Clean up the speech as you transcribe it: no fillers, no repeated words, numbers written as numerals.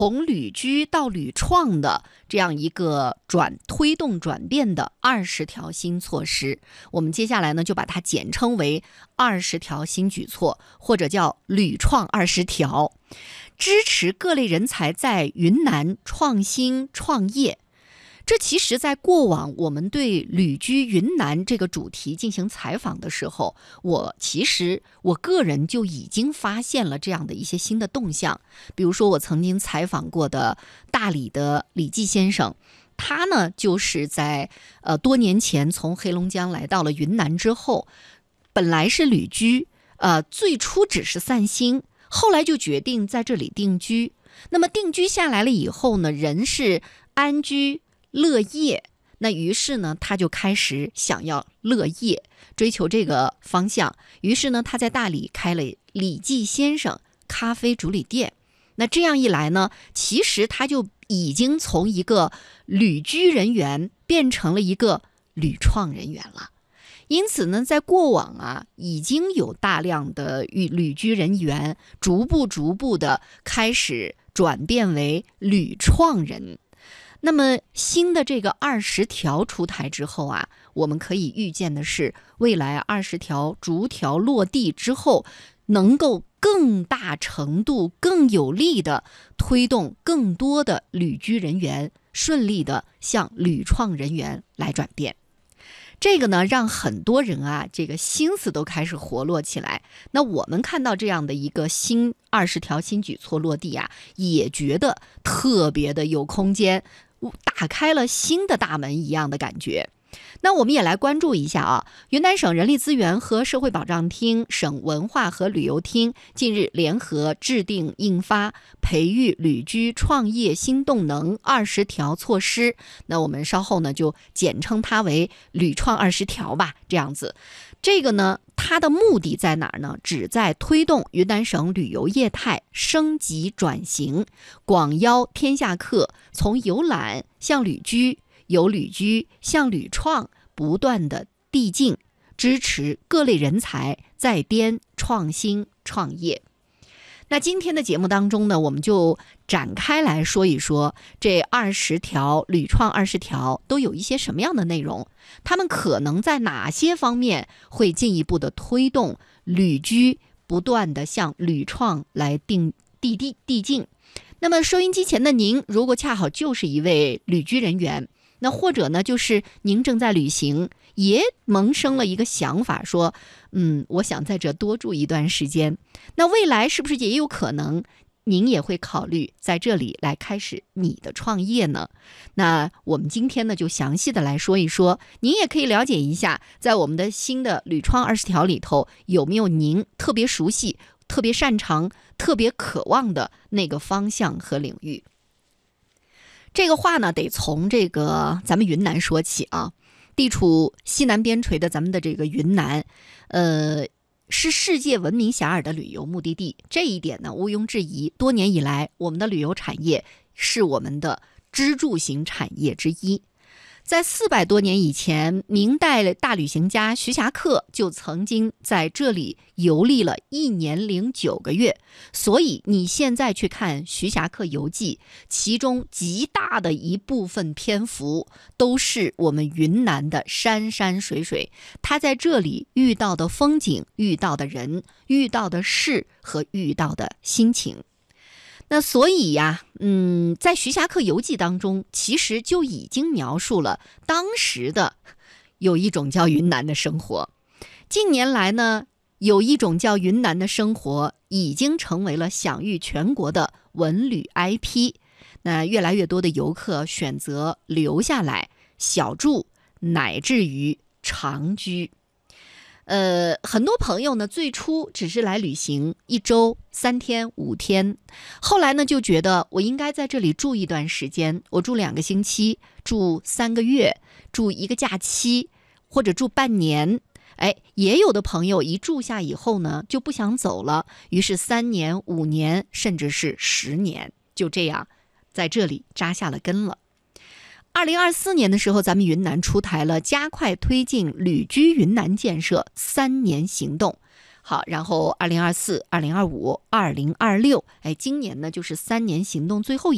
从旅居到旅创的这样一个推动转变的20条新措施，我们接下来呢就把它简称为20条新举措，或者叫旅创20条，支持各类人才在云南创新创业。这其实在过往我们对旅居云南这个主题进行采访的时候，我个人就已经发现了这样的一些新的动向。比如说我曾经采访过的大理的李记先生，他呢就是在多年前从黑龙江来到了云南之后，本来是旅居，最初只是散心，后来就决定在这里定居。那么定居下来了以后呢，人是安居乐业，那于是呢他就开始想要乐业，追求这个方向。于是呢他在大理开了李记先生咖啡主理店。那这样一来呢，其实他就已经从一个旅居人员变成了一个旅创人员了。因此呢，在过往已经有大量的旅居人员逐步的开始转变为旅创人。那么新的这个20条出台之后我们可以预见的是，未来20条逐条落地之后，能够更大程度、更有力的推动更多的旅居人员顺利的向旅创人员来转变。这个呢，让很多人这个心思都开始活络起来。那我们看到这样的一个新20条新举措落地也觉得特别的有空间，打开了新的大门一样的感觉。那我们也来关注一下云南省人力资源和社会保障厅、省文化和旅游厅近日联合制定印发培育旅居创业新动能20条措施。那我们稍后呢就简称它为旅创20条吧，这样子。这个呢，它的目的在哪儿呢？旨在推动云南省旅游业态升级转型，广邀天下客从游览向旅居，由旅居向旅创不断的递进，支持各类人才在编创新创业。那今天的节目当中呢，我们就展开来说一说这20条旅创20条都有一些什么样的内容，他们可能在哪些方面会进一步的推动旅居不断的向旅创来递进。那么收音机前的您，如果恰好就是一位旅居人员，那或者呢，就是您正在旅行，也萌生了一个想法，说我想在这多住一段时间。那未来是不是也有可能您也会考虑在这里来开始你的创业呢？那我们今天呢就详细的来说一说，您也可以了解一下，在我们的新的旅创20条里头，有没有您特别熟悉、特别擅长、特别渴望的那个方向和领域。这个话呢，得从这个咱们云南说起地处西南边陲的咱们的这个云南，是世界闻名遐迩的旅游目的地。这一点呢，毋庸置疑。多年以来，我们的旅游产业是我们的支柱型产业之一。在400多年以前，明代大旅行家徐霞客就曾经在这里游历了1年09个月。所以你现在去看徐霞客游记，其中极大的一部分篇幅都是我们云南的山山水水，他在这里遇到的风景、遇到的人、遇到的事和遇到的心情。那所以在徐霞客游记当中，其实就已经描述了当时的有一种叫云南的生活。近年来呢，有一种叫云南的生活已经成为了享誉全国的文旅 IP。那越来越多的游客选择留下来小住，乃至于长居。很多朋友呢，最初只是来旅行1周、3天、5天，后来呢就觉得我应该在这里住一段时间，我住2个星期，住3个月，住1个假期，或者住半年。也有的朋友一住下以后呢，就不想走了，于是3年、5年，甚至是10年，就这样在这里扎下了根了。2024年的时候，咱们云南出台了加快推进旅居云南建设3年行动。好，然后2024、2025、2026，今年呢就是3年行动最后